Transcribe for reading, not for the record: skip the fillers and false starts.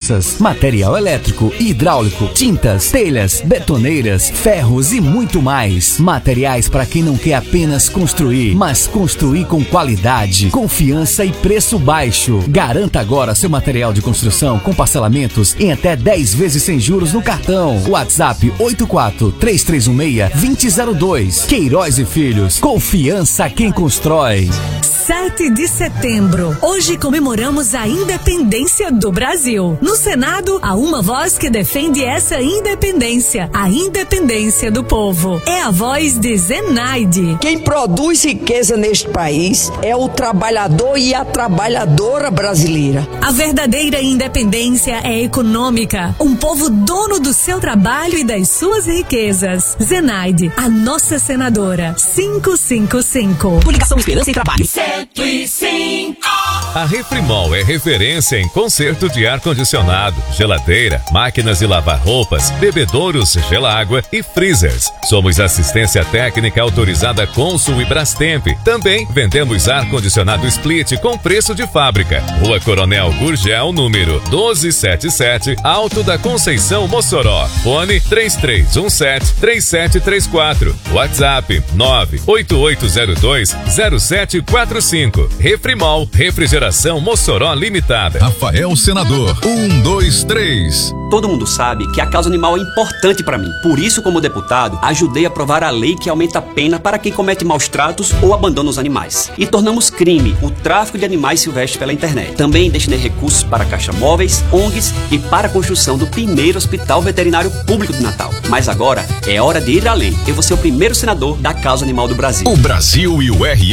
peças, material elétrico e hidráulico, tintas, telhas, betoneiras, ferros e muito mais. Materiais para quem não quer apenas construir, mas construir com qualidade, confiança e preço baixo. Garanta agora seu material de construção com parcelamentos em até 10 vezes sem juros no cartão. WhatsApp 84-3316-2002. Queiroz e Filhos. Confiança quem constrói. 7 de setembro. Hoje comemoramos a independência do Brasil. No Senado, há uma voz que defende essa independência. A independência do povo. É a voz de Zenaide. Quem produz riqueza neste país é o trabalhador e a trabalhadora brasileira. A verdadeira independência é econômica. Um povo dono do seu trabalho e das suas riquezas. Zenaide, a nossa senadora. 555. Coligação Esperança e Trabalho. 105. A Refrimol é referência em conserto de ar-condicionado, geladeira, máquinas de lavar roupas, bebedouros, gelágua e freezers. Somos assistência técnica autorizada Consul e Brastemp. Também vendemos ar-condicionado split com preço de fábrica. Rua Coronel Gurgel, número 1277, Alto da Conceição, Mossoró. Fone 3317-3734. WhatsApp 98802-0745. Refrimol, Refrigeração Mossoró Limitada. Rafael Senador, 123. Todo mundo sabe que a causa animal é importante para mim. Por isso, como deputado, ajudei a aprovar a lei que aumenta a pena para quem comete maus tratos ou abandona os animais. E tornamos crime o tráfico de animais silvestres pela internet. Também destinei recursos para Caixa Móveis, ONGs e para a construção do primeiro Hospital Veterinário Público de Natal. Mas agora é hora de ir além. Eu vou ser o primeiro senador da causa animal do Brasil. O Brasil e o